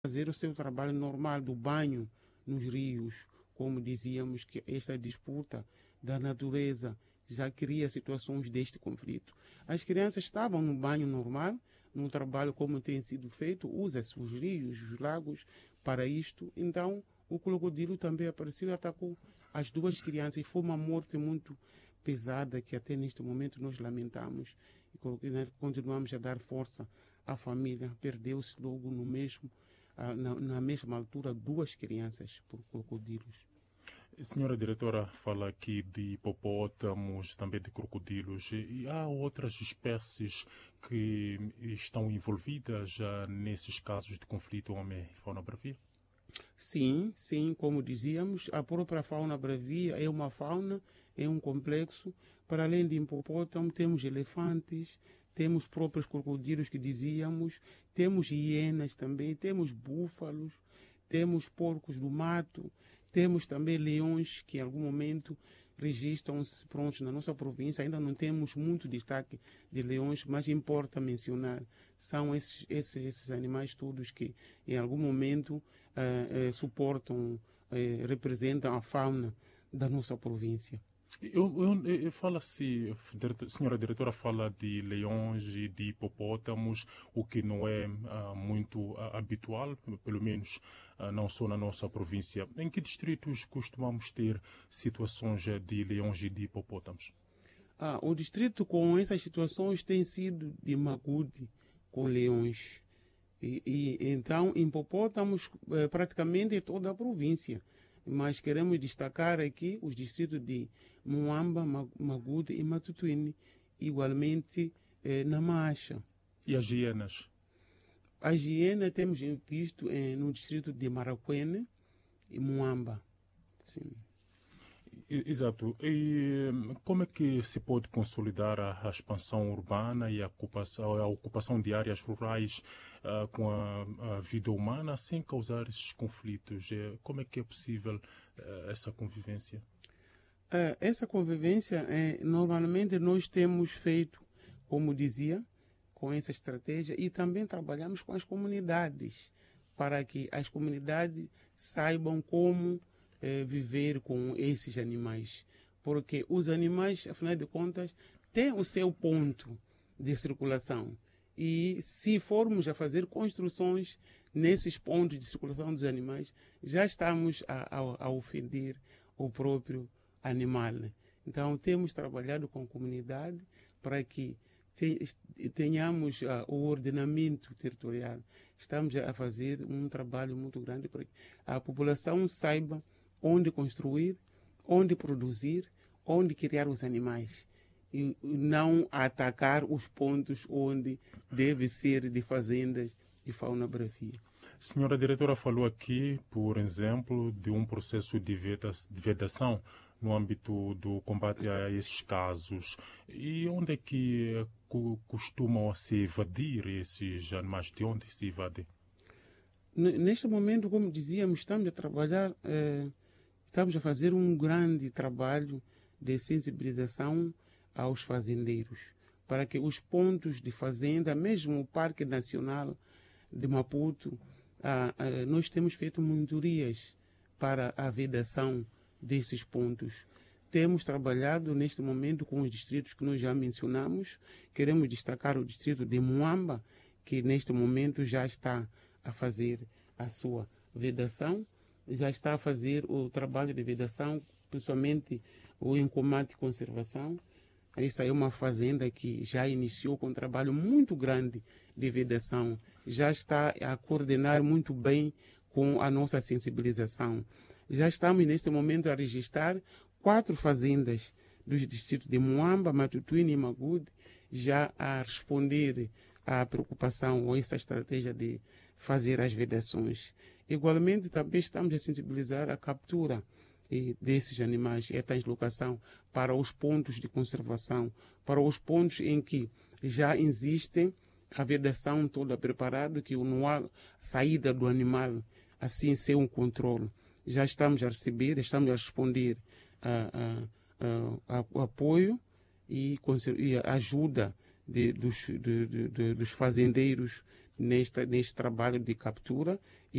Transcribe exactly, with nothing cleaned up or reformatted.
fazer o seu trabalho normal do banho nos rios, como dizíamos que esta disputa da natureza já cria situações deste conflito. As crianças estavam no banho normal, no trabalho como tem sido feito, usa-se os rios, os lagos para isto. Então, o crocodilo também apareceu e atacou as duas crianças e foi uma morte muito pesada que até neste momento nós lamentamos e continuamos a dar força à família. Perdeu-se logo no mesmo, na, na mesma altura duas crianças por crocodilos. A senhora diretora fala aqui de hipopótamos, também de crocodilos, e há outras espécies que estão envolvidas já nesses casos de conflito homem-fauna-bravia? Sim, sim, como dizíamos, a própria fauna bravia é uma fauna, é um complexo. Para além de hipopótamo, temos elefantes, temos próprios crocodilos que dizíamos, temos hienas também, temos búfalos, temos porcos do mato, temos também leões que em algum momento registram-se prontos na nossa província. Ainda não temos muito destaque de leões, mas importa mencionar. São esses, esses, esses animais todos que em algum momento uh, uh, suportam, uh, representam a fauna da nossa província. Eu, eu, eu fala-se, a senhora diretora fala de leões e de hipopótamos, o que não é uh, muito uh, habitual, pelo menos uh, não só na nossa província. Em que distritos costumamos ter situações de leões e de hipopótamos? Ah, o distrito com essas situações tem sido de Magude, com leões. E, e então, hipopótamos eh, praticamente em toda a província. Mas queremos destacar aqui os distritos de Muamba, Magude e Matutuine, igualmente eh, na Macha. E as hienas? As hienas temos visto eh, no distrito de Maracuene e Muamba. Sim. Exato. E como é que se pode consolidar a, a expansão urbana e a ocupação, a ocupação de áreas rurais uh, com a, a vida humana sem causar esses conflitos? É, como é que é possível uh, essa convivência? Uh, essa convivência, eh, normalmente nós temos feito, como dizia, com essa estratégia e também trabalhamos com as comunidades para que as comunidades saibam como Eh, viver com esses animais, porque os animais, afinal de contas, têm o seu ponto de circulação e se formos a fazer construções nesses pontos de circulação dos animais, já estamos a, a, a ofender o próprio animal. Então, temos trabalhado com a comunidade para que tenhamos uh, o ordenamento territorial. Estamos a fazer um trabalho muito grande para que a população saiba onde construir, onde produzir, onde criar os animais e não atacar os pontos onde deve ser de fazendas de fauna bravia. Senhora diretora falou aqui, por exemplo, de um processo de vedação no âmbito do combate a esses casos. E onde é que costumam se evadir esses animais? De onde se evadem? Neste momento, como dizíamos, estamos a trabalhar... Eh, Estamos a fazer um grande trabalho de sensibilização aos fazendeiros, para que os pontos de fazenda, mesmo o Parque Nacional de Maputo, ah, ah, nós temos feito monitorias para a vedação desses pontos. Temos trabalhado neste momento com os distritos que nós já mencionamos. Queremos destacar o distrito de Muamba, que neste momento já está a fazer a sua vedação. Já está a fazer o trabalho de vedação, principalmente o encomate de conservação. Essa é uma fazenda que já iniciou com um trabalho muito grande de vedação. Já está a coordenar muito bem com a nossa sensibilização. Já estamos, neste momento, a registrar quatro fazendas dos distritos de Muamba, Matutuine e Magude, já a responder à preocupação ou essa estratégia de fazer as vedações. Igualmente, também estamos a sensibilizar a captura eh, desses animais e a translocação para os pontos de conservação, para os pontos em que já existem a vedação toda preparada, que não há saída do animal, assim ser um controle. Já estamos a receber, estamos a responder a, a, a, a apoio e, e a ajuda de, dos, de, de, de, dos fazendeiros neste, neste trabalho de captura